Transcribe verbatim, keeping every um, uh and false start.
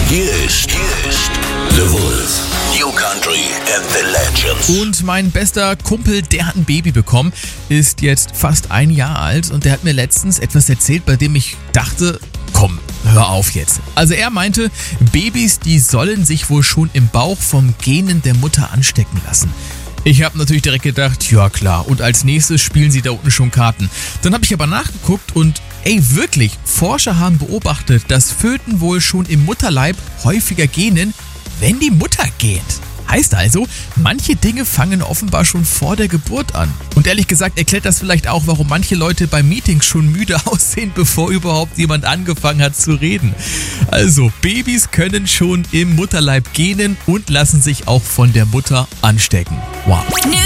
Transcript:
Hier ist, hier ist The Wolf. New Country and the Legends. Und mein bester Kumpel, der hat ein Baby bekommen, ist jetzt fast ein Jahr alt und der hat mir letztens etwas erzählt, bei dem ich dachte, komm, hör auf jetzt. Also er meinte, Babys, die sollen sich wohl schon im Bauch vom Genen der Mutter anstecken lassen. Ich habe natürlich direkt gedacht, ja klar, und als nächstes spielen sie da unten schon Karten. Dann habe ich aber nachgeguckt und ey, wirklich, Forscher haben beobachtet, dass Föten wohl schon im Mutterleib häufiger gähnen, wenn die Mutter gähnt. Heißt also, manche Dinge fangen offenbar schon vor der Geburt an. Und ehrlich gesagt erklärt das vielleicht auch, warum manche Leute bei Meetings schon müde aussehen, bevor überhaupt jemand angefangen hat zu reden. Also, Babys können schon im Mutterleib gähnen und lassen sich auch von der Mutter anstecken. Wow.